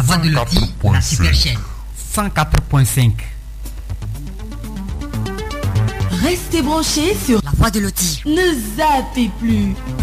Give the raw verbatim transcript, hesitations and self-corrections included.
La voix de Loti, la super chaîne. cent quatre point cinq. Restez branchés sur La voix de Loti. Ne zappez plus.